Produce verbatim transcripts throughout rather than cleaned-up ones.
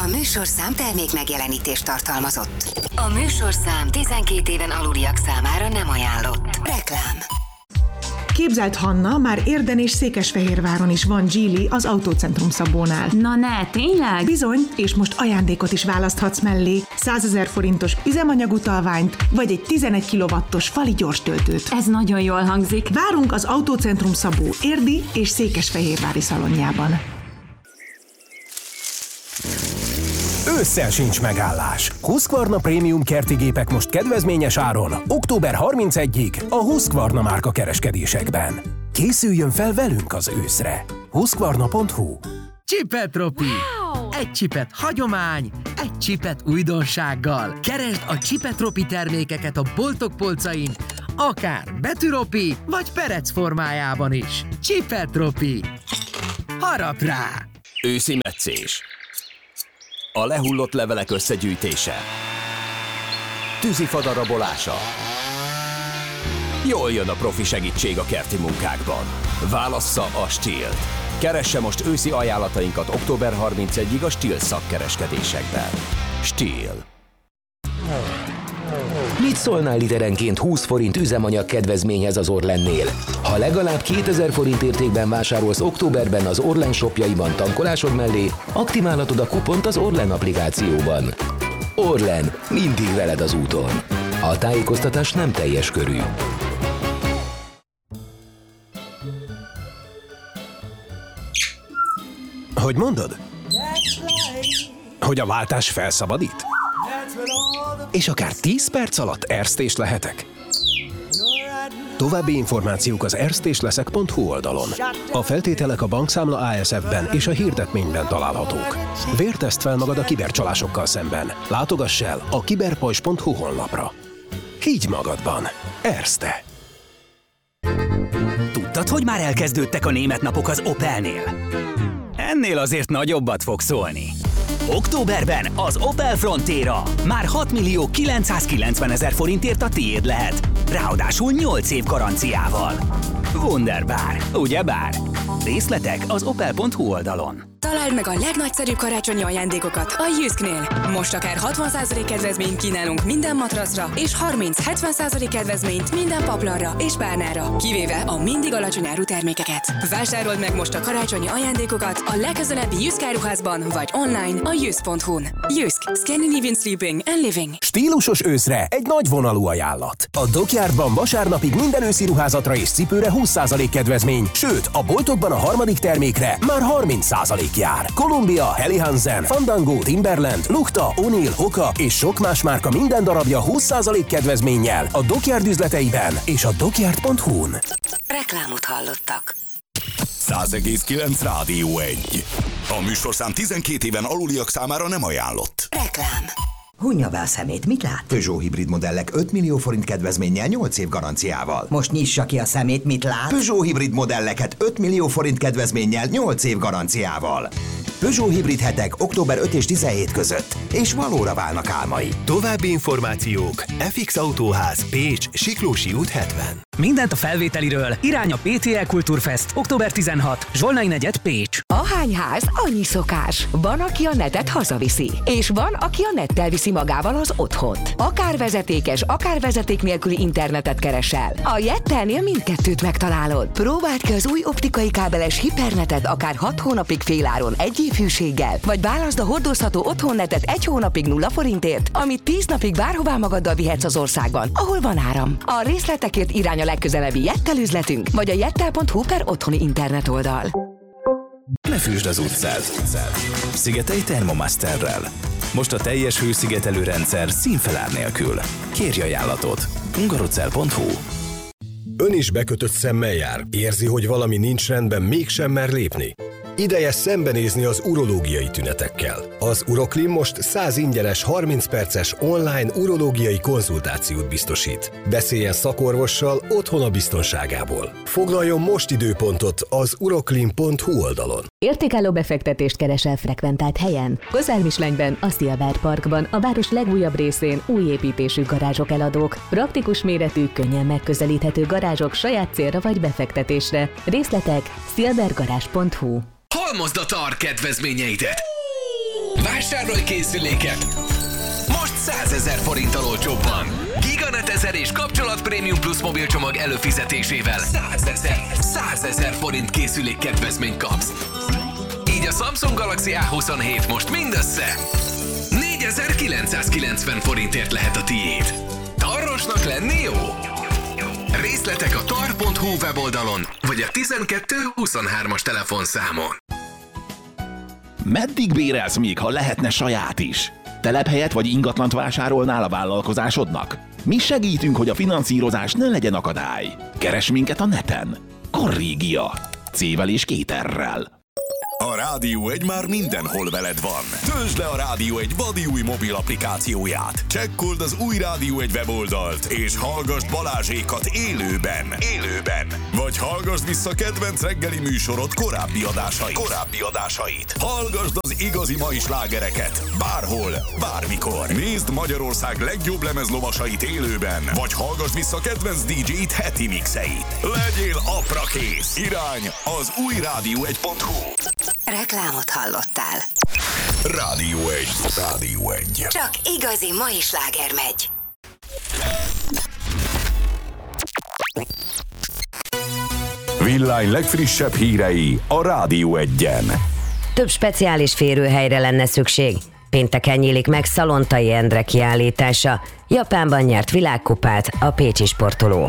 A műsorszám termék megjelenítést tartalmazott. A műsorszám tizenkét éven aluliak számára nem ajánlott. Reklám. Képzelt Hanna, már Érden és Székesfehérváron is van Geely az Autócentrum Szabónál. Na ne, tényleg? Bizony, és most ajándékot is választhatsz mellé. százezer forintos üzemanyagutalványt, vagy egy tizenegy kilowattos fali gyorstöltőt. Ez nagyon jól hangzik. Várunk az Autócentrum Szabó érdi és székesfehérvári szalonjában. Ősszel sincs megállás. Husqvarna Prémium kerti gépek most kedvezményes áron, október harmincegyedikéig a Husqvarna márka kereskedésekben. Készüljön fel velünk az őszre. husqvarna pont hu. Csipetropi! Wow! Egy csipet hagyomány, egy csipet újdonsággal. Keresd a Csipetropi termékeket a boltok polcain, akár betűropi, vagy perec formájában is. Csipetropi! Harap rá! Őszi metszés. A lehullott levelek összegyűjtése. Tűzifa darabolása. Jól jön a profi segítség a kerti munkákban. Válassza a Stihl-t. Keresse most őszi ajánlatainkat október harmincegyedikéig a Stihl szakkereskedésekben. Stihl. Mit szólnál literenként húsz forint üzemanyag kedvezményhez az Orlennél? Ha legalább kétezer forint értékben vásárolsz októberben az Orlen shopjaiban tankolásod mellé, aktiválhatod a kupont az Orlen applikációban. Orlen, mindig veled az úton. A tájékoztatás nem teljes körű. Hogy mondod? Hogy a váltás felszabadít? És akár tíz perc alatt erztés lehetek? További információk az erztésleszek pont hu oldalon. A feltételek a bankszámla á es ef-ben és a hirdetményben találhatók. Vérteszt fel magad a kibercsalásokkal szemben. Látogass el a kiberpajzs pont hu honlapra. Higgy magadban. Erzte. Tudtad, hogy már elkezdődtek a német napok az Opelnél? Ennél azért nagyobbat fog szólni. Októberben az Opel Frontera már hat millió kilencszázkilencvenezer forintért a tiéd lehet. Ráadásul nyolc év garanciával. Wunderbar, ugyebár? Részletek az opel pont hu oldalon. Találd meg a legnagyszerűbb karácsonyi ajándékokat a Jysknél. Most akár hatvan százalék kedvezményt kínálunk minden matracra, és harminc-hetven százalék kedvezményt minden paplanra és párnára, kivéve a mindig alacsony áru termékeket. Vásárold meg most a karácsonyi ajándékokat a legközelebbi Jysk áruházban, vagy online a jysk pont hu-n. Jysk. Scandinavian Sleeping and Living. Stílusos őszre egy nagy vonalú ajánlat. A Dockyardban vasárnapig minden őszi ruházatra és cipőre húsz százalék kedvezmény, sőt, a boltokban a harmadik termékre már harminc százalék jár. Columbia, Helly Hansen, Fandango, Timberland, Lukta, O'Neill, Hoka és sok más márka minden darabja húsz százalék kedvezménnyel a Dockyard üzleteiben és a dockyard pont hu-n. Reklámot hallottak. száz egész kilenc Rádió egy. A műsorszám tizenkét éven aluliak számára nem ajánlott. Reklám. Hunja be a szemét, mit lát? Peugeot hibrid modellek öt millió forint kedvezménnyel nyolc év garanciával. Most nyissa ki a szemét, mit lát? Peugeot hibrid modelleket öt millió forint kedvezménnyel nyolc év garanciával. Peugeot hibrid hetek október ötödike és tizenhetedike között, és valóra válnak álmai. További információk: ef iksz Autóház, Pécs, Siklósi út hetven. Mindent a felvételiről. Irány a pé té el Kulturfest, október tizenhatodika, Zsolnai negyed, Pécs. Ahány ház, annyi szokás. Van, aki a netet hazaviszi, és van, aki a nettel viszi magával az otthont. Akár vezetékes, akár vezeték nélküli internetet keresel. A Jettelnél mindkettőt megtalálod. Próbáld ki az új optikai kábeles hipernetet akár hat hónapig féláron egy év hűséggel, vagy válaszd a hordozható otthonnetet egy hónapig nulla forintért, amit tíz napig bárhová magaddal vihetsz az országban, ahol van áram. A részletekért irány a legközelebbi Jettel üzletünk, vagy a jettel pont hu per otthoni internet oldal. Ne fűsd az utcát! Szigetelj Thermomasterrel. Most a teljes hőszigetelő rendszer színfelár nélkül. Kérj ajánlatot. hungarocell pont hu. Ön is bekötött szemmel jár. Érzi, hogy valami nincs rendben, mégsem mer lépni. Ideje szembenézni az urológiai tünetekkel. Az Uroklim most száz ingyenes, harminc perces online urológiai konzultációt biztosít. Beszéljen szakorvossal otthon a biztonságából. Foglaljon most időpontot az uroklim pont hu oldalon. Értékálló befektetést keresel frekventált helyen? Kozármislenyben, a Silver Parkban, a város legújabb részén új építésű garázsok eladók. Praktikus méretű, könnyen megközelíthető garázsok saját célra vagy befektetésre. Részletek silver garázs pont hu. Halmozd a tar kedvezményeidet! Vásárolj készüléket! Most százezer forinttal olcsóbban. Giganet ezer és Kapcsolat Premium Plus mobilcsomag előfizetésével százezer, százezer forint készülék kedvezményt kapsz. Így a Samsung Galaxy á huszonhét most mindössze négyezer-kilencszázkilencven forintért lehet a tiéd. Tarrosnak lenni jó? Részletek a tar pont hu weboldalon, vagy a tizenkettő huszonhármas telefonszámon. Meddig bérelsz még, ha lehetne saját is? Telephelyet vagy ingatlant vásárolnál a vállalkozásodnak? Mi segítünk, hogy a finanszírozás ne legyen akadály. Keres minket a neten. Corrigia. C-vel és két R-rel. A Rádió egy már mindenhol veled van. Töltsd le a Rádió egy vadi új mobil applikációját. Csekkold az új Rádió egy weboldalt, és hallgassd Balázsékat élőben. Élőben. Vagy hallgassd vissza kedvenc reggeli műsorod korábbi adásait. Korábbi adásait. Hallgassd az igazi mai slágereket. Bárhol, bármikor. Nézd Magyarország legjobb lemezlovasait élőben. Vagy hallgassd vissza kedvenc dé dzsét heti mixeit. Legyél aprakész. Irány az új rádió egy pont hu. Reklámot hallottál. Rádió egy. Rádió egy. Csak igazi mai sláger megy. Villány legfrissebb hírei a Rádió egyen. Több speciális férőhelyre lenne szükség. Pénteken nyílik meg Szalontai Endre kiállítása. Japánban nyert világkupát a pécsi sportoló.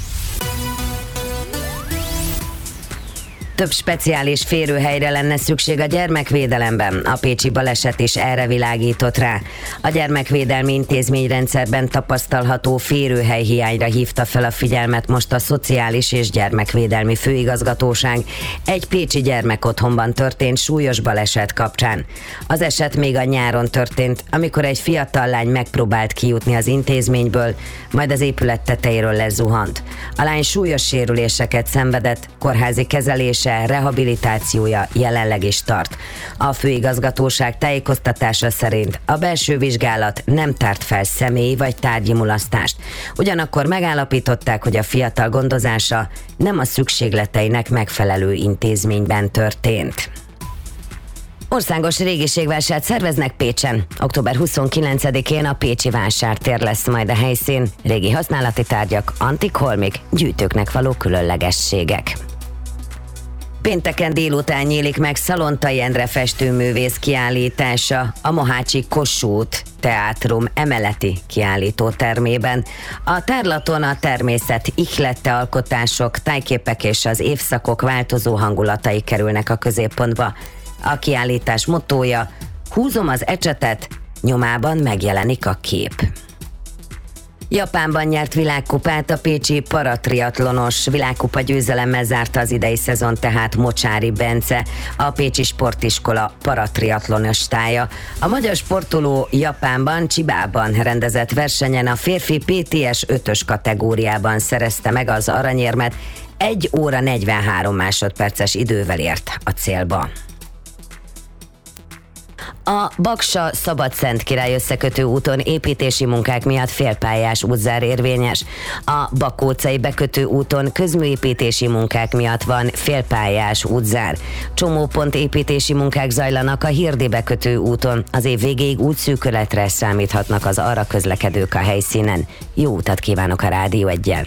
Több speciális férőhelyre lenne szükség a gyermekvédelemben. A pécsi baleset is erre világított rá. A gyermekvédelmi intézményrendszerben tapasztalható férőhely hiányra hívta fel a figyelmet most a Szociális és Gyermekvédelmi Főigazgatóság egy pécsi gyermekotthonban történt súlyos baleset kapcsán. Az eset még a nyáron történt, amikor egy fiatal lány megpróbált kijutni az intézményből, majd az épület tetejéről lezuhant. A lány súlyos sérüléseket szenvedett, kórházi kezelése, rehabilitációja jelenleg is tart. A főigazgatóság tájékoztatása szerint a belső vizsgálat nem tárt fel személyi vagy tárgyi mulasztást. Ugyanakkor megállapították, hogy a fiatal gondozása nem a szükségleteinek megfelelő intézményben történt. Országos régiségvásárt szerveznek Pécsen. október huszonkilencedikén a pécsi vásártér lesz majd a helyszín. Régi használati tárgyak, antik holmik, gyűjtőknek való különlegességek. Pénteken délután nyílik meg Szalontai Endre festőművész kiállítása a Mohácsi Kossuth Teátrum emeleti kiállítótermében. A tárlaton a természet ihlette alkotások, tájképek és az évszakok változó hangulatai kerülnek a középpontba. A kiállítás mottója: húzom az ecsetet, nyomában megjelenik a kép. Japánban nyert világkupát a pécsi paratriatlonos. Világkupa győzelemmel zárta az idei szezon tehát Mocsári Bence, a pécsi sportiskola paratriatlonostája. A magyar sportoló Japánban, Csibában rendezett versenyen a férfi pé té es ötös kategóriában szerezte meg az aranyérmet, egy óra negyvenhárom másodperces idővel ért a célba. A Baksa-Szabadszentkirály összekötő úton építési munkák miatt félpályás útzár érvényes. A Bakócai bekötő úton közműépítési munkák miatt van félpályás útzár. Csomópont építési munkák zajlanak a Hirdi bekötő úton. Az év végéig útszűkületre számíthatnak az arra közlekedők a helyszínen. Jó utat kívánok a Rádió eggyel!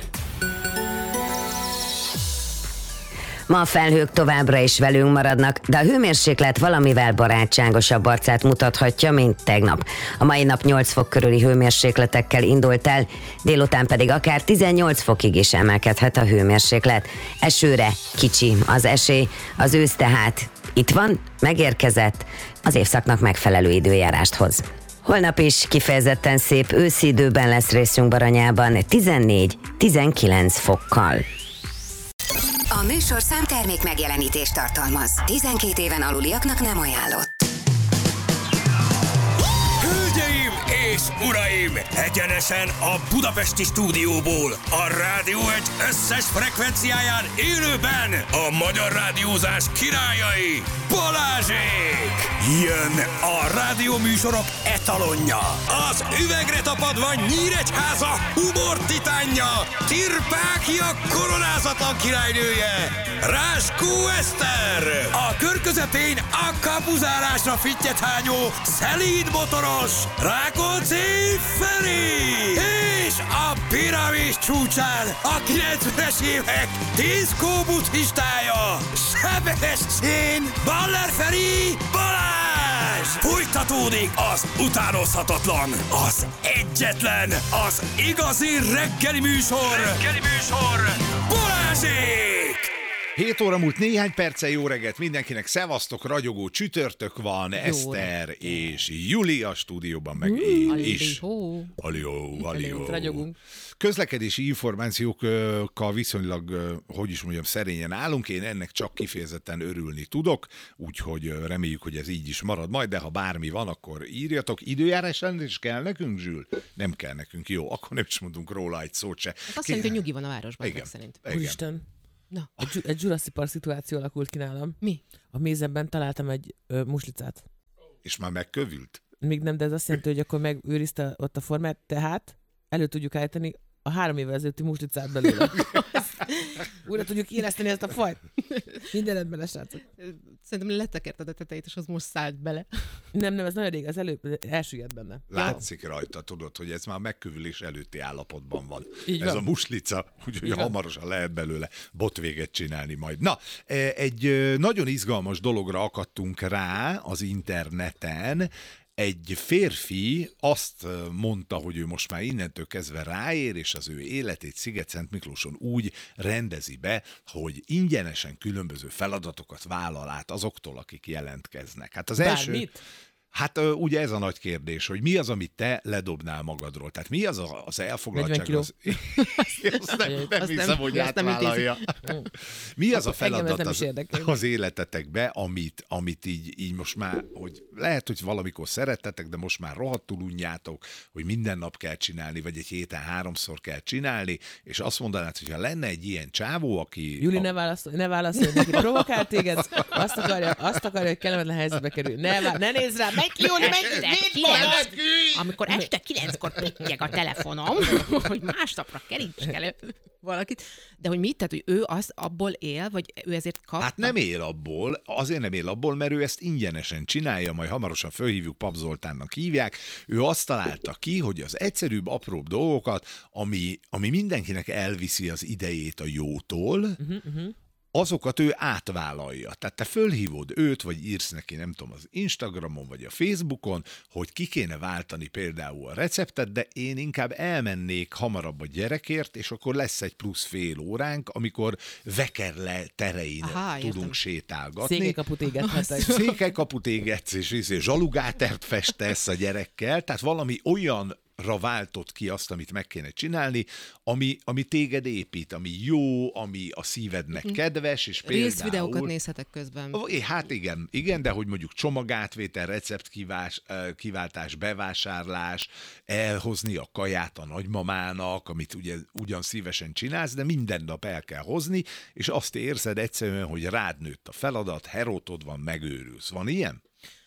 Ma a felhők továbbra is velünk maradnak, de a hőmérséklet valamivel barátságosabb arcát mutathatja, mint tegnap. A mai nap nyolc fok körüli hőmérsékletekkel indult el, délután pedig akár tizennyolc fokig is emelkedhet a hőmérséklet. Esőre kicsi az esély, az ősz tehát itt van, megérkezett, az évszaknak megfelelő időjárást hoz. Holnap is kifejezetten szép őszi időben lesz részünk Baranyában, tizennégy-tizenkilenc fokkal. A műsorszám termék megjelenítést tartalmaz. tizenkét éven aluliaknak nem ajánlott. Hölgyeim és uraim, egyenesen a budapesti stúdióból, a Rádió egy összes frekvenciáján élőben a magyar rádiózás királyai, Balázsék! Jön a rádióműsorok etalonja, az üvegre tapadva Nyíregyháza humor titánja, Tirpákia koronázatlan királynője, Ráskó Eszter! A kör közepén a kapuzárásra fittyet hányó szelíd motoros Rákóczi Feri! És a piramis csúcsán a kilencvenes évek diszkó buddhistája, Sebestyén Baller Feri Balázs! Folytatódik az utánozhatatlan, az egyetlen, az igazi reggeli műsor, reggeli műsor Balázsék! hét óra múlt néhány perccel, jó reggelt mindenkinek, szevasztok, ragyogó csütörtök van, jó Eszter reggelt. És Juli a stúdióban, meg én is. Alió, alió. Közlekedési információkkal viszonylag, hogy is mondjam, szerényen állunk, én ennek csak kifejezetten örülni tudok, úgyhogy reméljük, hogy ez így is marad majd, de ha bármi van, akkor írjatok. Időjárás is kell nekünk, Zsül? Nem kell nekünk, jó, akkor nem is mondunk róla egy szót se. Azt jelenti, hogy nyugi van a városban, igen, szerint. Úristen. Na. Egy, egy Jurassic Park szituáció alakult ki nálam. Mi? A mézemben találtam egy ö, muslicát. És már megkövült? Még nem, de ez azt jelenti, hogy akkor megőrizte ott a formát, tehát elő tudjuk állítani a három évvel ezelőtti muslicát belőle. Újra tudjuk éleszteni ezt a fajt. Minden rendben lesz, srácok. Szerintem letekerted a tetejét, és az most szállt bele. Nem, nem, ez nagyon rég, az előbb elsüllyedt benne. Látszik ja. rajta, tudod, hogy ez már megkövülés előtti állapotban van. Így ez van. a muslica, úgyhogy hamarosan lehet belőle botvéget csinálni majd. Na, egy nagyon izgalmas dologra akadtunk rá az interneten. Egy férfi azt mondta, hogy ő most már innentől kezdve ráér, és az ő életét Sziget-Szent Miklóson úgy rendezi be, hogy ingyenesen különböző feladatokat vállal át azoktól, akik jelentkeznek. Hát az első... Bármit? Hát ugye ez a nagy kérdés, hogy mi az, amit te ledobnál magadról? Tehát mi az a, az elfoglaltság? Az... azt nem, nem azt hiszem, nem, hogy átvállalja. Mi az a feladat az, az életetekbe, amit, amit így, így most már, hogy lehet, hogy valamikor szerettetek, de most már rohadtul unjátok, hogy minden nap kell csinálni, vagy egy héten háromszor kell csinálni, és azt mondanád, hogyha lenne egy ilyen csávó, aki... Júli, a... ne válaszolj, ne válaszolj, neki provokál téged, azt akarja, azt akarja, hogy kellemetlen helyzetbe kerül. Ne, vá- ne nézz rá, megy ki, Júli, megy ki, amikor este kilenckor pittyeg a telefonom, hogy másnapra kerítsek elő valakit, de hogy mit, tehát, hogy ő az abból él, vagy ő ezért kap? Hát nem él abból, azért nem él abból, mert ő ezt ingyenesen csinálja, majd hamarosan fölhívjuk, Pap Zoltánnak hívják. Ő azt találta ki, hogy az egyszerűbb, apróbb dolgokat, ami, ami mindenkinek elviszi az idejét a jótól, uh-huh, uh-huh. azokat ő átvállalja. Tehát te fölhívod őt, vagy írsz neki, nem tudom, az Instagramon, vagy a Facebookon, hogy ki kéne váltani például a receptet, de én inkább elmennék hamarabb a gyerekért, és akkor lesz egy plusz fél óránk, amikor Vekerle terein Aha, tudunk értem. sétálgatni. Székelykaput égethetek. Székelykaput égetsz, és, és zsalugátert festesz a gyerekkel, tehát valami olyan ra váltott ki azt, amit meg kéne csinálni, ami, ami téged épít, ami jó, ami a szívednek kedves, és például... Rész videókat nézhetek közben. Hát igen, igen, de hogy mondjuk csomagátvétel, receptkiváltás, kiváltás, bevásárlás, elhozni a kaját a nagymamának, amit ugye ugyan szívesen csinálsz, de minden nap el kell hozni, és azt érzed egyszerűen, hogy rád nőtt a feladat, herótod van, megőrülsz. Van ilyen?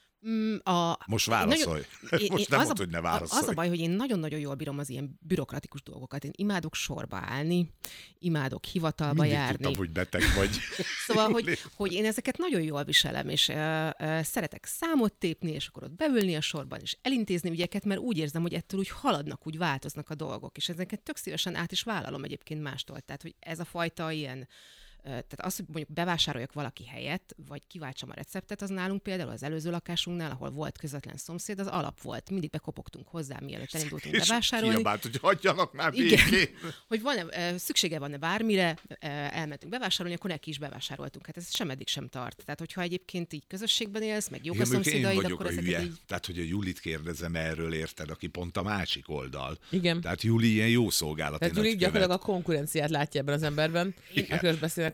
A, Most válaszolj. Nagyon, Most nem mondd, hogy ne válaszolj. Az a baj, hogy én nagyon-nagyon jól bírom az ilyen bürokratikus dolgokat. Én imádok sorba állni, imádok hivatalba Mindig járni. Tudtam, hogy beteg vagy. Szóval, hogy, hogy én ezeket nagyon jól viselem, és uh, uh, szeretek számot tépni, és akkor ott beülni a sorban, és elintézni ügyeket, mert úgy érzem, hogy ettől úgy haladnak, úgy változnak a dolgok, és ezeket tök szívesen át is vállalom egyébként mástól. Tehát, hogy ez a fajta ilyen Tehát az, hogy mondjuk bevásároljak valaki helyett, vagy kiváltsam a receptet, az nálunk például az előző lakásunknál, ahol volt közvetlen szomszéd, az alap volt. Mindig bekopogtunk hozzá, mielőtt elindultunk bevásárolni. És kiabált, hogy hagyjanak már végén. Hogy van-e, szüksége van-e bármire, elmentünk bevásárolni, akkor neki is bevásároltunk. Hát ez sem eddig sem tart. Tehát, hogyha egyébként így közösségben élsz, meg jók a szomszédaid, akkor ezeket így... Tehát, hogy a Julit kérdezem erről, érted, aki pont a másik oldal. Igen. Tehát Juli ilyen jó szolgálati. Tehát Juli gyakorlatilag a konkurenciát látja ebben az emberben. Igen. A közbeszélnek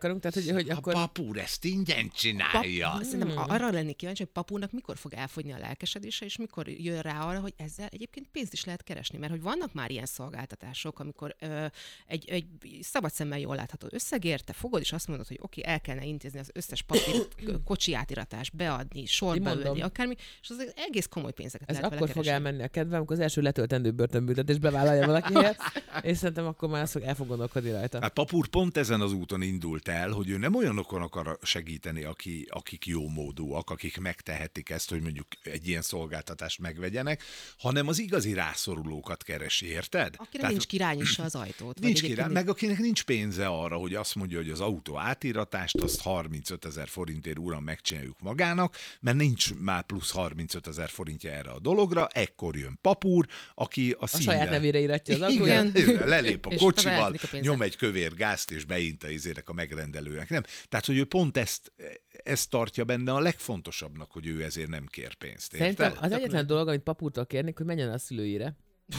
akarunk, tehát hogy, hogy akkor... A papúr ezt ingyen csinálja. Pap, szerintem arra lennék kíváncsi, hogy papúrnak mikor fog elfogyni a lelkesedése, és mikor jön rá arra, hogy ezzel egyébként pénzt is lehet keresni, mert hogy vannak már ilyen szolgáltatások, amikor ö, egy, egy szabad szemmel jól látható összegért, te fogod, és azt mondod, hogy oké, okay, el kellene intézni az összes papír, kocsi átiratást, beadni, sorba ülni, akármi, és az egész komoly pénzeket ez lehet vele akkor keresni. fog elmenni a kedvem, amikor az első letöltendő börtönbüntetést bevállalja valaki helyet, és szerintem akkor már azt fog el fog gondolkodni rajta. Hát papúr pont ezen az úton indult el, hogy ő nem olyanokon akar segíteni, aki, akik jómódúak, akik megtehetik ezt, hogy mondjuk egy ilyen szolgáltatást megvegyenek, hanem az igazi rászorulókat keresi, érted? Akire Tehát, nincs királynyissa az ajtót. Nincs király, meg akinek nincs pénze arra, hogy azt mondja, hogy az autó átiratást, azt harmincötezer forintért uram megcsináljuk magának, mert nincs már plusz harmincötezer forintja erre a dologra, ekkor jön papúr, aki a, a színnel... saját nevére íratja az autóján. Igen, lelép a kocsival, nyom egy kövér gázt, és beint a izérek a megrendelőnek. Nem? Tehát, hogy ő pont ezt, ezt tartja benne a legfontosabbnak, hogy ő ezért nem kér pénzt. Érted? Szerintem az egyetlen dolog, amit papúrtól kérnék, hogy menjen a szülőire.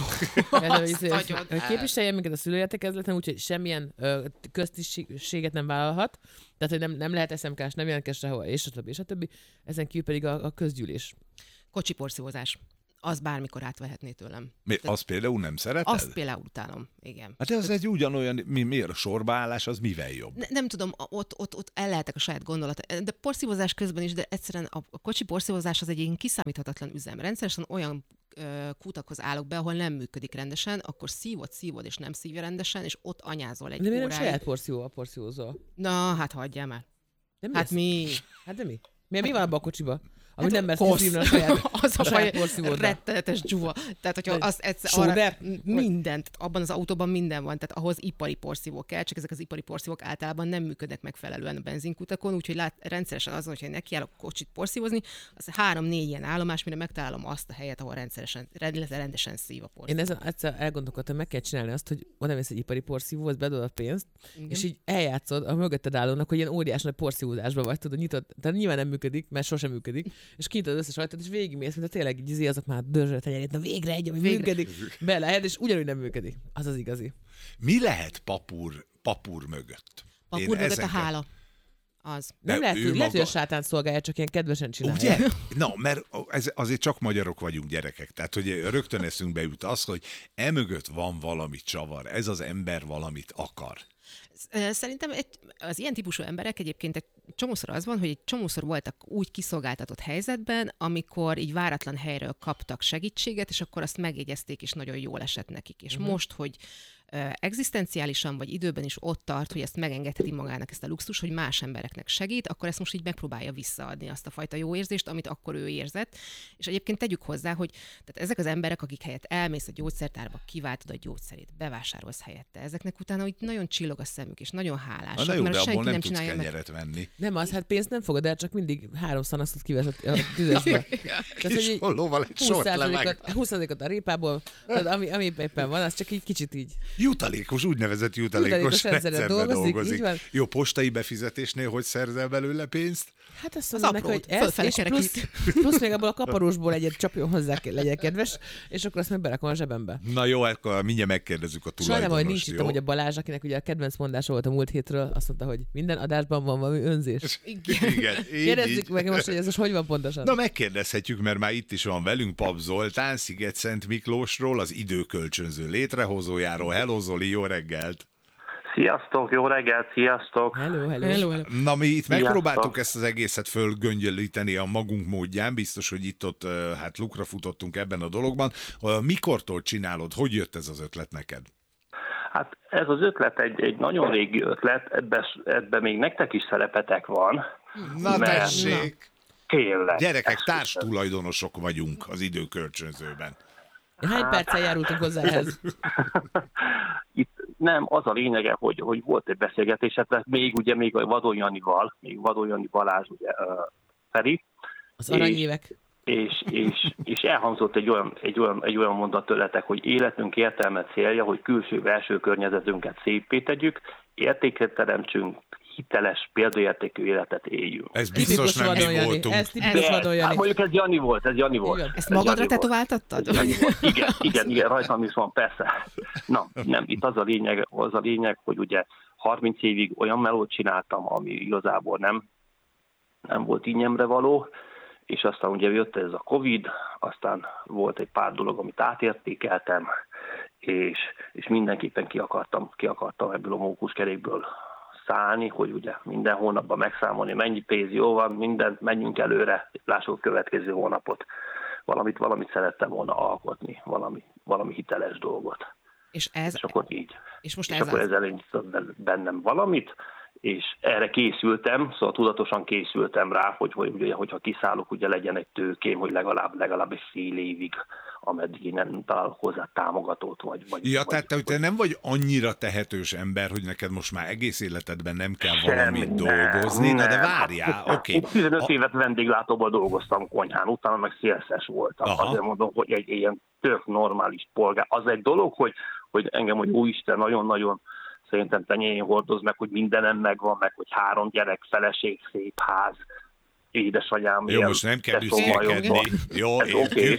Hogy képviselje minket a szülőértekezleten, úgyhogy semmilyen ö, köztisztséget nem vállalhat, tehát hogy nem, nem lehet es em ká-s, nem jelentkezz sehol, és a többi, és a többi. Ezen kívül pedig a, a közgyűlés. Kocsi porszívózás. Az bármikor átvehetné tőlem. Mi, azt például nem szereted? Azt például utálom, igen. Hát ez egy ugyanolyan, mi, miért a sorbaállás, az mivel jobb? Ne, nem tudom, ott, ott, ott el lehetek a saját gondolat. De porszívózás közben is, de egyszerűen a, a kocsi porszívózás az egy ilyen kiszámíthatatlan üzem. Rendszeresen olyan ö, kutakhoz állok be, ahol nem működik rendesen, akkor szívod, szívod, és nem szívja rendesen, és ott anyázol egy de óráig. De miért nem saját porszívó a porszívózol? Na, hát hagyjál már. De mi hát mi? Hát de mi? Mi, mi van abban a kocsiba? Ami Hát nem mersz kiszívni a saját, az a saját porszívóddal. Rettenetes dzsuva. Tehát, hogyha az egyszer arra, mindent, abban az autóban minden van, tehát ahhoz ipari porszívó kell, csak ezek az ipari porszívók általában nem működnek megfelelően a benzinkutakon, úgyhogy lát, rendszeresen azon, hogyha nekiállok kocsit porszívozni, az három-négy ilyen állomás, mire megtalálom azt a helyet, ahol rendszeresen, rendesen szív a porszívó. Én ezen egyszer elgondolkodtam, meg kell csinálni azt, hogy oda mész egy ipari porszívóhoz, bedobod a pénzt, igen. És így eljátszod a mögötted állónak, hogy ilyen óriás nagy porszívózásban vagy, tudod, nyitod, tehát nyilván nem működik, mert sosem működik, és kinyitod összes rajtad, és végigmész, mint a tényleg így izé, azok már dörzsölt tenyerét, na végre egy, ami végre. Működik, be lehet, és ugyanúgy nem működik. Az az igazi. Mi lehet papúr, papúr mögött? Papúr mögött ezeket... a hála. Az. Nem lehet, lehet maga... hogy a sátán szolgálja, csak ilyen kedvesen csinálja. Ugye? Na, mert ez, azért csak magyarok vagyunk, gyerekek. Tehát, hogy rögtön eszünkbe jut az, hogy emögött van valami csavar. Ez az ember valamit akar. Szerintem egy, az ilyen típusú emberek egyébként egy csomószor az van, hogy egy csomószor voltak úgy kiszolgáltatott helyzetben, amikor így váratlan helyről kaptak segítséget, és akkor azt megjegyezték, és nagyon jól esett nekik. És uh-huh. most, hogy egzisztenciálisan vagy időben is ott tart, hogy ezt megengedheti magának ezt a luxus, hogy más embereknek segít, akkor ezt most így megpróbálja visszaadni azt a fajta jó érzést, amit akkor ő érzett. És egyébként tegyük hozzá, hogy tehát ezek az emberek, akik helyett elmész a gyógyszertárba, kiváltod a gyógyszerét, bevásárolsz helyette, ezeknek utána hogy nagyon csillog a szemük, és nagyon hálásak, na jó, mert de senki nem, nem tudsz csinálja kenyeret meg. venni. Nem az, hát pénzt nem fogod el, csak mindig három szanasztot kivesz a tüzesbe. És hollóval egy sort lemeg. húsz százalékot a répából, tehát ami, ami éppen van, az csak így kicsit így. Jutalékos, úgynevezett jutalékos, jutalékos rendszerben dolgozik. dolgozik. Jó, postai befizetésnél hogy szerzel belőle pénzt? Hát azt mondom neki, hogy ez, és plusz, plusz még abból a kaparósból egyet csapjon hozzá, legyen kedves, és akkor azt meg berakom a zsebembe. Na jó, akkor mindjárt megkérdezzük a tulajdonost. Sajnálom, hogy nincs itt amúgy a Balázs, akinek ugye a kedvenc mondása volt a múlt hétről, azt mondta, hogy minden adásban van valami önzés. Igen. Igen. Kérdezzük meg most, hogy ez most hogy van pontosan. Na megkérdezhetjük, mert már itt is van velünk Pap Zoltán, Sziget-Szent Miklósról, az időkölcsönző létrehozójáról. Hello Zoli, jó reggelt! Sziasztok, jó reggelt, sziasztok! Hello, hello. hello, hello. Na mi itt sziasztok. Megpróbáltuk ezt az egészet fölgöngyölíteni a magunk módján, biztos, hogy itt-ott hát lukra futottunk ebben a dologban. Mikortól csinálod? Hogy jött ez az ötlet neked? Hát ez az ötlet egy, egy nagyon régi ötlet, ebben ebbe még nektek is szerepetek van. Na mert, tessék! Tényleg. Gyerekek, társtulajdonosok vagyunk az időkölcsönzőben. Hány perccel járultunk hozzá ehhez? Itt nem, az a lényege, hogy, hogy volt egy beszélgetés, hát még ugye még a Vadon Janival, még Vadon Jani Balázs, ugye uh, Feri. Az aranyévek. És, és, és elhangzott egy olyan, egy, olyan, egy olyan mondat tőletek, hogy életünk értelme célja, hogy külső-belső környezetünket szépé tegyük, értéket teremtsünk, hiteles, példaértékű életet éljünk. Ez biztos nem mi voltunk. Ez tipikus Vadon Jani. Hát mondjuk ez Jani volt, ez Jani volt. Ezt magadra tetováltattad? Igen, igen, igen, rajtam is van, persze. Na, nem, itt az a lényeg, az a lényeg, hogy ugye harminc évig olyan melót csináltam, ami igazából nem, nem volt ínyemre való, és aztán ugye jött ez a Covid, aztán volt egy pár dolog, amit átértékeltem, és, és mindenképpen ki akartam, ki akartam ebből a mókuskerékből szállni, hogy ugye minden hónapban megszámolni, mennyi pénz jó van, mindent, menjünk előre, lássuk a következő hónapot. Valamit, valamit szerettem volna alkotni, valami, valami hiteles dolgot. És ez... És akkor így. És most és ez akkor az... ez elindított bennem valamit, és erre készültem, szóval tudatosan készültem rá, hogy, hogy ugye, hogyha kiszállok, ugye legyen egy tőkém, hogy legalább, legalább egy fél évig, ameddig én nem találok hozzá támogatót. Vagy, vagy, ja, vagy, tehát te, te nem vagy annyira tehetős ember, hogy neked most már egész életedben nem kell valamit nem, dolgozni, nem. na de várjál, oké. Okay. Én tizenöt a... évet vendéglátóban dolgoztam konyhán, utána meg szélszes voltam. Aha. Azért mondom, hogy egy ilyen tök normális polgár. Az egy dolog, hogy, hogy engem, hogy úristen, nagyon-nagyon szerintem tenyéjén hordoz meg, hogy mindenem megvan, meg hogy három gyerek, feleség, szép ház, édesanyám. Jó, most nem kell büszkélkedni. Jó, értjük.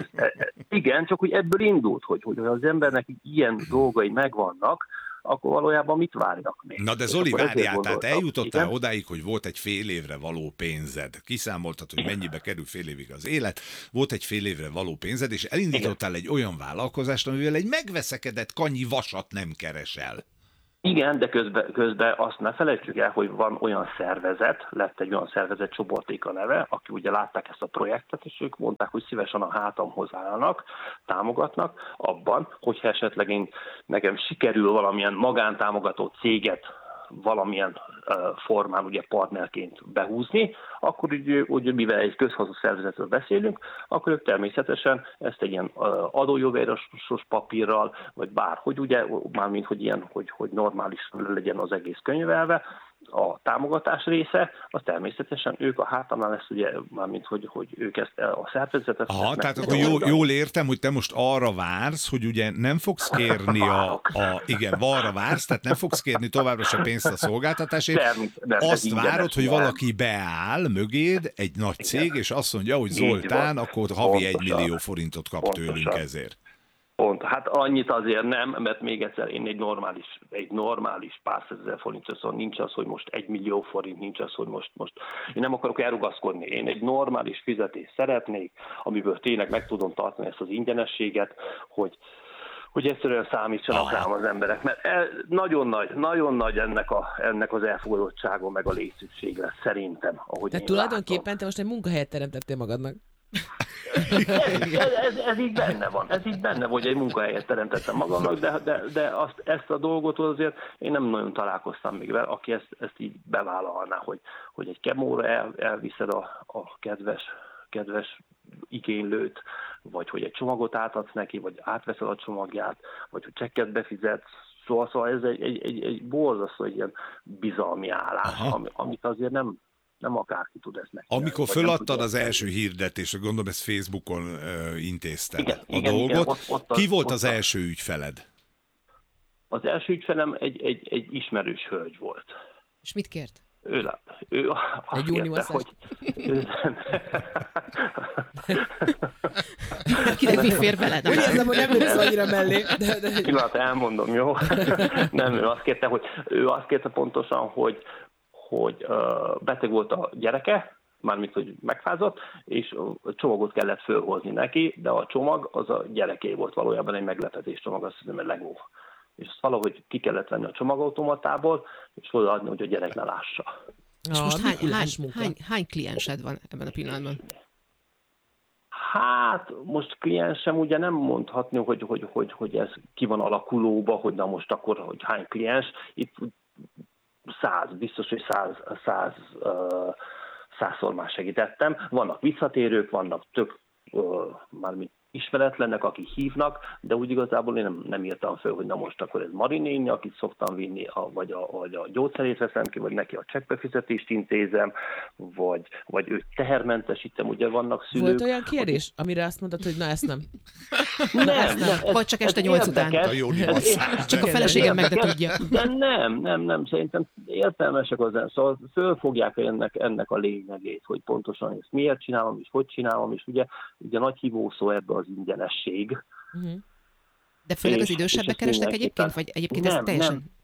Igen, csak hogy ebből indult, hogy, hogy az embernek ilyen dolgai megvannak, akkor valójában mit várnak még? Na de Zoli, várjál, tehát eljutottál igen? odáig, hogy volt egy fél évre való pénzed. Kiszámoltad, hogy mennyibe kerül fél évig az élet, volt egy fél évre való pénzed, és elindítottál igen. egy olyan vállalkozást, amivel egy megveszekedett kanyi vasat nem keresel. Igen, de közben, közben azt ne felejtsük el, hogy van olyan szervezet, lett egy olyan szervezet, Csoportéka neve, aki ugye látták ezt a projektet, és ők mondták, hogy szívesen a hátamhoz állnak, támogatnak abban, hogyha esetleg én, nekem sikerül valamilyen magántámogató céget valamilyen uh, formán ugye partnerként behúzni, akkor ugye, ugye mivel egy közhasznú szervezetről beszélünk, akkor ők természetesen ezt egy ilyen uh, adójogírásos papírral, vagy bárhogy ugye, mármint hogy ilyen, hogy, hogy normális legyen az egész könyvelve, a támogatás része, az természetesen ők a hátamnál lesz ugye, mármint hogy, hogy ők ezt a szervezetet... Aha, tehát akkor jól, jól értem, hogy te most arra vársz, hogy ugye nem fogsz kérni a, a... Igen, arra vársz, tehát nem fogsz kérni továbbra se pénzt a szolgáltatásért. Nem, nem, azt várod, hogy valaki beáll mögéd, egy nagy cég, igen. és azt mondja, hogy Zoltán, akkor havi egy millió forintot kap pontosan. Tőlünk ezért. Pont, hát annyit azért nem, mert még egyszer én egy normális, egy normális pár százezer forint, szóval nincs az, hogy most egy millió forint, nincs az, hogy most, most én nem akarok elrugaszkodni. Én egy normális fizetést szeretnék, amiből tényleg meg tudom tartani ezt az ingyenességet, hogy, hogy egyszerűen számítsanak ah. rám az emberek, mert el, nagyon nagy, nagyon nagy ennek, a, ennek az elfogadottságon meg a létszükségre szerintem. Ahogy tehát tulajdonképpen látom. Te most egy munkahelyet teremtettél magadnak. ez, ez, ez, ez így benne van, ez így benne, hogy egy munkahelyet teremtettem magamnak, de, de, de azt, ezt a dolgot azért én nem nagyon találkoztam még vele, aki ezt, ezt így bevállalná, hogy, hogy egy kemóra el, elviszed a, a kedves, kedves igénylőt, vagy hogy egy csomagot átadsz neki, vagy átveszed a csomagját, vagy hogy csekket befizetsz, szóval, szóval ez egy, egy, egy, egy borzasztó egy ilyen bizalmi állás, ami, amit azért nem Nem akárki tud ezt megcsinálni. Amikor föladtad az első hirdetést, gondolom ezt Facebookon uh, intézted igen, a igen, dolgot. Igen, ott, ott Ki volt ott az első ügyfeled? Az első ügyfelem egy, egy, egy ismerős hölgy volt. És mit kért? Ő, ő azt egy kérte, hogy... Kinek mi fér bele? Úgy érzem, hogy nem lépsz annyira mellé. De, de... Pillanat, elmondom, jó? Nem, ő azt kérte, hogy ő azt kérte pontosan, hogy hogy uh, beteg volt a gyereke, mármint, hogy megfázott, és a csomagot kellett fölhozni neki, de a csomag az a gyereké volt, valójában egy meglepetés csomag, azt hiszem, egy Lego. És azt valahogy ki kellett venni a csomagautomatából, és odaadni, hogy a gyerek ne lássa. És most hány, hány, hány, hány kliensed van ebben a pillanatban? Hát most kliensem ugye nem mondhatni, hogy, hogy, hogy, hogy ez ki van alakulóba, hogy na most akkor, hogy hány kliens. Itt száz, biztos, hogy száz, száz, uh, százszor már segítettem. Vannak visszatérők, vannak tök uh, mármint ismeretlenek, akik hívnak, de úgy igazából én nem, nem írtam föl, hogy na most akkor ez Marinéni, akit szoktam vinni, a, vagy, a, vagy a gyógyszerét veszem ki, vagy neki a csekkbefizetést intézem, vagy, vagy őt tehermentesítem, ugye vannak szülők. Volt olyan kérdés, akik... amire azt mondtad, hogy na ezt nem? Nem, nem, nem ez, vagy csak este nyolc után. Csak a feleségem meg ne tudja. De nem, nem, nem, szerintem értelmesek az, szóval fölfogják ennek, ennek a lényegét, hogy pontosan ezt miért csinálom, és hogy csinálom, és ugye, ugye nagy hívószó ebbe az ingyenesség. Uh-huh. De főleg az idősebbek keresnek egyébként, vagy egyébként nem, ez teljesen... Nem.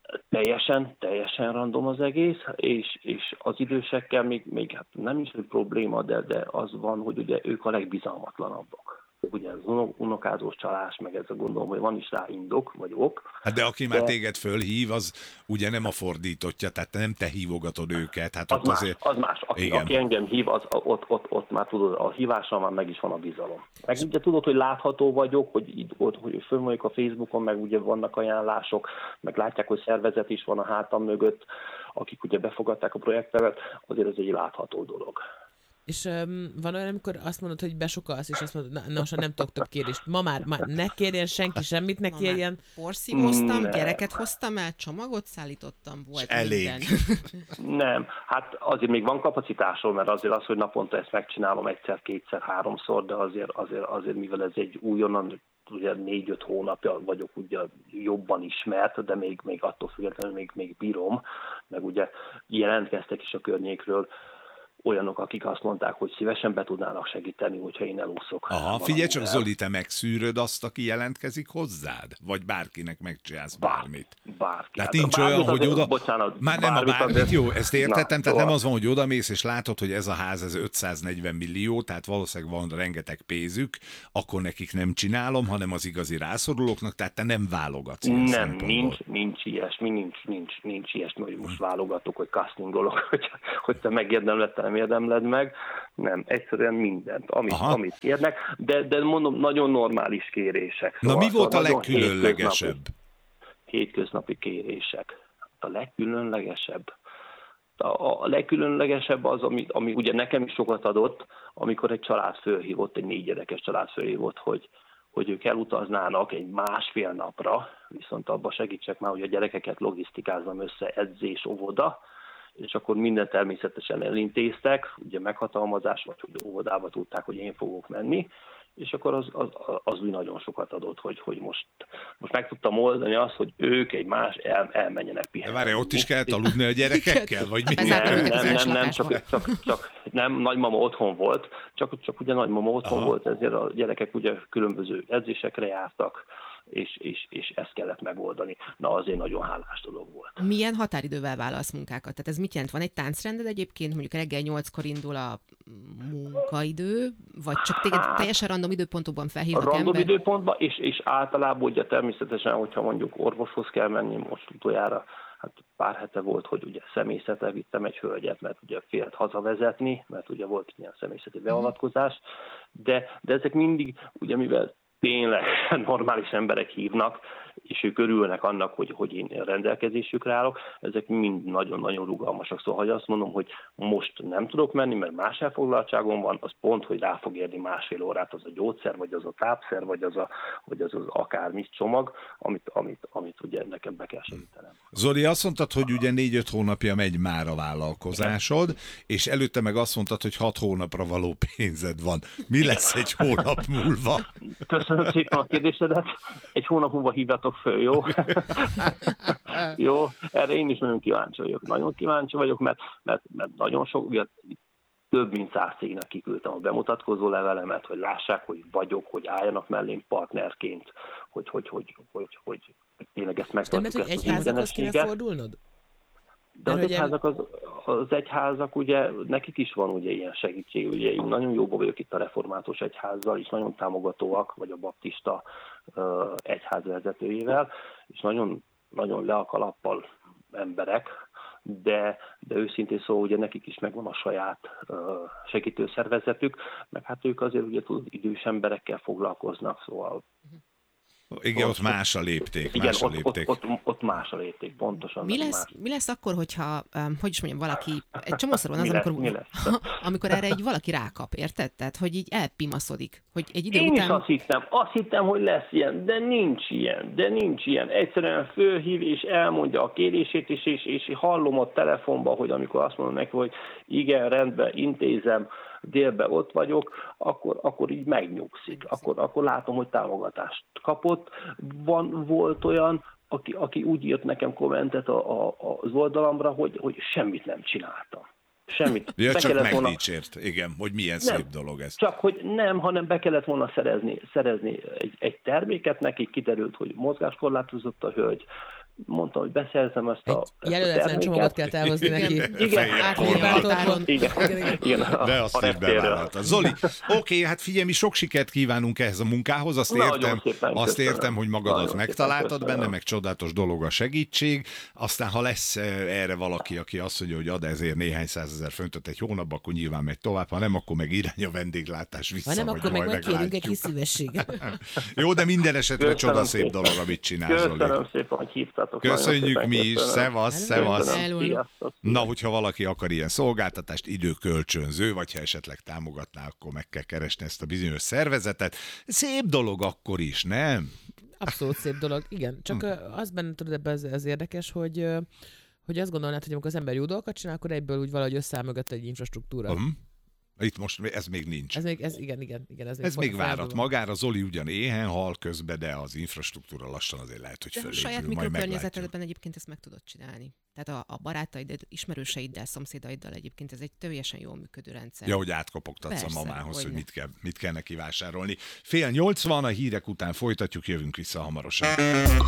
Teljesen, teljesen random az egész, és, és az idősekkel még, még hát nem is egy probléma, de, de az van, hogy ugye ők a legbizalmatlanabbak. Ugye ez unokázós csalás, meg ez a gondolom, hogy van is rá indok, vagy ok. Hát de aki de... már téged fölhív, az ugye nem a fordítottja, tehát nem te hívogatod őket. Hát az, ott más, azért... az más, aki, aki engem hív, az, ott, ott, ott már tudod, a hívással már meg is van a bizalom. Meg ugye tudod, hogy látható vagyok, hogy, így, ott, hogy fönn vagyok a Facebookon, meg ugye vannak ajánlások, meg látják, hogy szervezet is van a hátam mögött, akik ugye befogadták a projektemet, azért ez egy látható dolog. És um, van olyan, amikor azt mondod, hogy besokalsz, és azt mondod, na, na nem tudok több kérést. Ma már, már ne kérjen senki semmit, ne kérjen. Porszívóztam, gyereket hoztam el, csomagot szállítottam, volt elég. minden. Nem, hát azért még van kapacitásom, mert azért az, hogy naponta ezt megcsinálom egyszer, kétszer, háromszor, de azért, azért, azért mivel ez egy újonnan, ugye négy-öt hónapja vagyok ugye jobban ismert, de még, még attól függetlenül még, még bírom, meg ugye jelentkeztek is a környékről olyanok, akik azt mondták, hogy szívesen be tudnának segíteni, hogyha én elúszok. Aha, figyelj csak, Zoli, te megszűröd azt, aki jelentkezik hozzád? Vagy bárkinek megcsinálsz bármit? Bárki. Tehát nincs hát, olyan, hogy oda... Bocsánat, már nem a bármit, azért... jó, ezt értettem, na, tehát szóval... nem az van, hogy odamész, és látod, hogy ez a ház, ez ötszáznegyven millió, tehát valószínűleg van rengeteg pénzük, akkor nekik nem csinálom, hanem az igazi rászorulóknak, tehát te nem válogatsz. Nem, nincs, nincs ilyesmi, nincs, nincs, nincs ilyesmi, hogy most válogatok, hogy castingolok, hogy, hogy te megérdemled, nem érdemled meg, nem, egyszerűen mindent, amit, amit kérnek, de, de mondom, nagyon normális kérések. Szóval, Na mi volt a legkülönlegesebb? Hétköznapi, hétköznapi kérések. A legkülönlegesebb? A, a legkülönlegesebb az, ami, ami ugye nekem is sokat adott, amikor egy család fölhívott, egy négy gyerekes család fölhívott, hogy, hogy ők elutaznának egy másfél napra, viszont abba segítsek már, hogy a gyerekeket logisztikázzam össze, edzés, óvoda, és akkor minden természetesen elintéztek, ugye meghatalmazás, vagy hogy óvodába tudták, hogy én fogok menni, és akkor az, az, az úgy nagyon sokat adott, hogy, hogy most, most meg tudtam oldani azt, hogy ők egy más el, elmenjenek pihenni. Várj, ott is kellett aludni a gyerekekkel? Vagy mi? Nem, nem, nem, nem csak, csak, csak nem, nagymama otthon volt, csak, csak ugye nagymama otthon Aha. volt, ezért a gyerekek ugye különböző edzésekre jártak, és, és, és ezt kellett megoldani. Na, azért nagyon hálás dolog volt. Milyen határidővel vállalsz munkákat? Tehát ez mit jelent? Van egy táncrended egyébként, mondjuk reggel nyolckor indul a munkaidő, vagy csak téged teljesen random időpontokban felhívnak ember? Random időpontban, és, és általában ugye természetesen, hogyha mondjuk orvoshoz kell menni, most utoljára, hát pár hete volt, hogy ugye személyzetre vittem egy hölgyet, mert ugye félt hazavezetni, mert ugye volt ilyen személyzeti beavatkozás, de, de ezek mindig, ugye mivel tényleg normális emberek hívnak, és ők örülnek annak, hogy, hogy én rendelkezésükre állok, ezek mind nagyon-nagyon rugalmasak. Szóval, ha azt mondom, hogy most nem tudok menni, mert más elfoglaltságom van, az pont, hogy rá fog érni másfél órát az a gyógyszer, vagy az a tápszer, vagy az a, vagy az, az akármi csomag, amit, amit, amit ugye nekem be kell segítenem. Zoli, azt mondtad, hogy ugye négy-öt hónapja megy már a vállalkozásod, és előtte meg azt mondtad, hogy hat hónapra való pénzed van. Mi lesz egy hónap múlva? Köszönöm szépen a kérdésedet. Egy hónap múlva hívjatok föl, jó? Jó, erre én is nagyon kíváncsi vagyok. Nagyon kíváncsi vagyok, mert, mert, mert nagyon sok, ugye, több mint száz cégnek kiküldtem a bemutatkozó levelemet, hogy lássák, hogy vagyok, hogy álljanak mellém partnerként, hogy, hogy, hogy, hogy, hogy, hogy tényleg ezt megtartjuk. Nem, hogy egyházakhoz kéne fordulnod? De az egyházak, az, az egyházak, ugye, nekik is van ugye ilyen segítség, ugye én nagyon jóban vagyok itt a református egyházzal, és nagyon támogatóak, vagy a baptista uh, egyház vezetőjével, és nagyon, nagyon le a kalappal emberek, de, de őszintén szóval ugye nekik is megvan a saját uh, segítőszervezetük, meg hát ők azért ugye tudod, idős emberekkel foglalkoznak, szóval igen, ott más a lépték. Igen, más a ott, lépték. Ott, ott, ott más a lépték, pontosan. Mi lesz, más. mi lesz akkor, hogyha, um, hogy is mondjam, valaki, egy csomószor van az, mi lesz, amikor, mi lesz? amikor erre egy valaki rákap, érted? Tehát, hogy így elpimaszodik, hogy egy idő Én után... is azt hittem, azt hittem, hogy lesz ilyen, de nincs ilyen, de nincs ilyen. Egyszerűen fölhív és elmondja a kérését, és, és, és hallom a telefonban, hogy amikor azt mondom neki, hogy igen, rendben, intézem, délben ott vagyok, akkor, akkor így megnyugszik. Akkor, akkor látom, hogy támogatást kapott. Van, volt olyan, aki, aki úgy írt nekem kommentet a, a, az oldalamra, hogy, hogy semmit nem csináltam. Semmit. Ja, be csak volna... megdicsért, igen, hogy milyen nem, szép dolog ez. Csak, hogy nem, hanem be kellett volna szerezni, szerezni egy, egy terméket, neki kiderült, hogy mozgáskorlátozott a hölgy, mondtam, hogy beszerzem ezt a jelöletlen csomagot kell elhozni neki. Igen, igen, igen, igen, de azt így bevállalta. Zoli, oké, hát figyelj, mi sok sikert kívánunk ehhez a munkához, azt értem, azt értem, hogy magadat megtaláltad benne, meg csodálatos dolog a segítség, aztán ha lesz erre valaki, aki azt mondja, hogy ad ezért néhány százezer föntöt egy hónapban, akkor nyilván megy tovább, ha nem, akkor meg irány a vendéglátás vissza. Ha nem, akkor meg megkérünk egy kis szívességet. Jó, de minden esetre csodaszép dolog, amit csinálsz, Zoli. Köszönöm szépen, hogy hívtatok. Köszönjük mi is, szevasz, szevasz. Köszönöm. Na, hogyha valaki akar ilyen szolgáltatást, időkölcsönző, vagy ha esetleg támogatná, akkor meg kell keresni ezt a bizonyos szervezetet. Szép dolog akkor is, nem? Abszolút szép dolog, igen. Csak hm. az benne tudod, ebben az, az érdekes, hogy, hogy azt gondolnád, hogy amikor az ember jó dolgokat csinál, akkor egyből úgy valahogy összeáll mögött egy infrastruktúra. Hm. Itt most ez még nincs. Ez még, ez igen, igen, igen. Ez még, ez még várat magára, Zoli ugyan éhen hal közben, de az infrastruktúra lassan azért lehet, hogy fölépül, saját majd meglátjuk. mikrokörnyezetedben egyébként ezt meg tudod csinálni. Tehát a, a barátaid, ismerőseiddel, szomszédaiddal egyébként ez egy teljesen jól működő rendszer. Ja, hogy átkopogtatsz Persze, a mamához, hogy, hogy mit kell, mit kell neki vásárolni. Fél nyolcvan, a hírek után folytatjuk, jövünk vissza hamarosan.